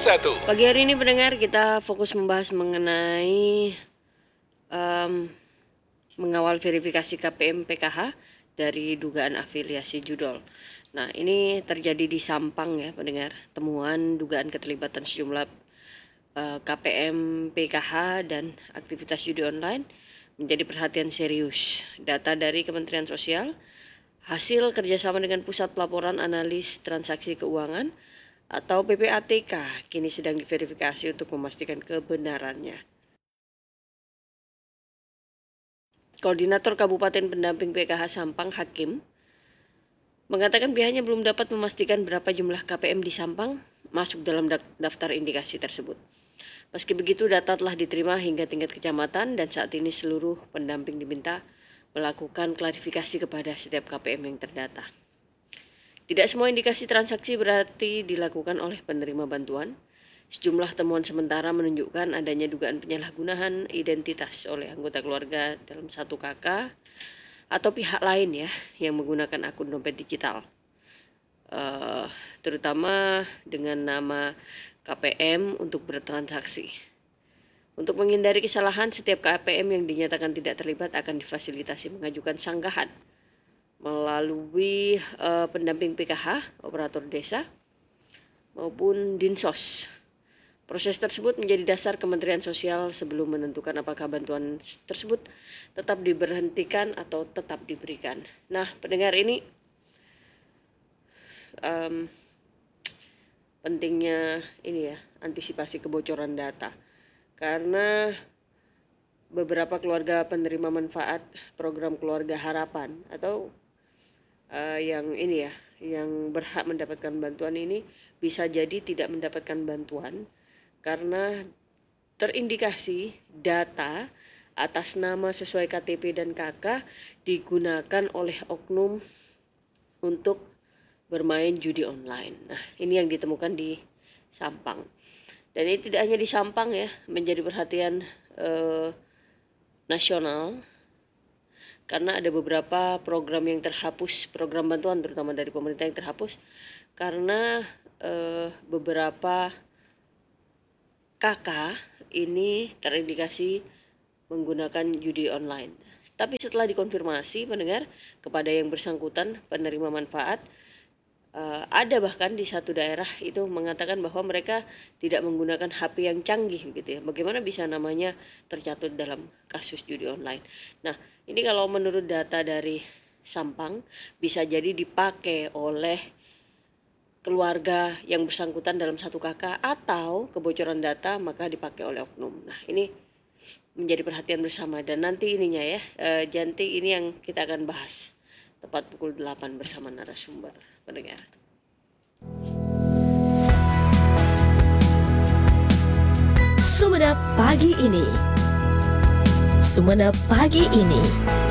Pagi hari ini pendengar, kita fokus membahas mengenai mengawal verifikasi KPM PKH dari dugaan afiliasi judol. Nah, ini terjadi di Sampang ya pendengar, temuan dugaan keterlibatan sejumlah KPM PKH dan aktivitas judi online menjadi perhatian serius. Data dari Kementerian Sosial, hasil kerjasama dengan Pusat Pelaporan Analis Transaksi Keuangan atau PPATK kini sedang diverifikasi untuk memastikan kebenarannya. Koordinator Kabupaten Pendamping PKH Sampang, Hakim, mengatakan pihaknya belum dapat memastikan berapa jumlah KPM di Sampang masuk dalam daftar indikasi tersebut. Meski begitu, data telah diterima hingga tingkat kecamatan dan saat ini seluruh pendamping diminta melakukan klarifikasi kepada setiap KPM yang terdata. Tidak semua indikasi transaksi berarti dilakukan oleh penerima bantuan. Sejumlah temuan sementara menunjukkan adanya dugaan penyalahgunaan identitas oleh anggota keluarga dalam satu kakak atau pihak lain ya yang menggunakan akun dompet digital, terutama dengan nama KPM untuk bertransaksi. Untuk menghindari kesalahan, setiap KPM yang dinyatakan tidak terlibat akan difasilitasi mengajukan sanggahan melalui pendamping PKH, operator desa, maupun Dinsos. Proses tersebut menjadi dasar Kementerian Sosial sebelum menentukan apakah bantuan tersebut tetap diberhentikan atau tetap diberikan. Nah, pendengar, ini pentingnya ini ya, antisipasi kebocoran data. Karena beberapa keluarga penerima manfaat program Keluarga Harapan atau yang ini ya, yang berhak mendapatkan bantuan ini bisa jadi tidak mendapatkan bantuan karena terindikasi data atas nama sesuai KTP dan KK digunakan oleh oknum untuk bermain judi online. Nah, ini yang ditemukan di Sampang. Dan ini tidak hanya di Sampang ya, menjadi perhatian nasional. Karena ada beberapa program yang terhapus, program bantuan terutama dari pemerintah yang terhapus karena beberapa kakak ini terindikasi menggunakan judi online. Tapi setelah dikonfirmasi pendengar kepada yang bersangkutan penerima manfaat, ada bahkan di satu daerah itu mengatakan bahwa mereka tidak menggunakan HP yang canggih gitu ya. Bagaimana bisa namanya tercatat dalam kasus judi online. Nah, ini kalau menurut data dari Sampang bisa jadi dipakai oleh keluarga yang bersangkutan dalam satu kakak atau kebocoran data maka dipakai oleh oknum. Nah, ini menjadi perhatian bersama dan nanti ininya ya, Janti, ini yang kita akan bahas tepat pukul 8 bersama narasumber pendengar. Sumenep pagi ini.